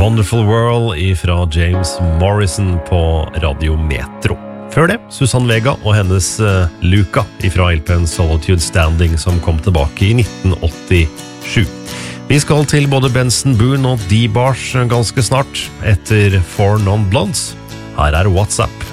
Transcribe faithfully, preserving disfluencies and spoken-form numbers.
Wonderful World ifra James Morrison på Radio Metro. Før det, Susanne Vega og hennes uh, Luca ifra L P N Solitude Standing som kom tilbake i nitten åttisju. Vi skal til både Benson Boone og D-Bars ganske snart etter Four Non Blondes. Her er WhatsApp.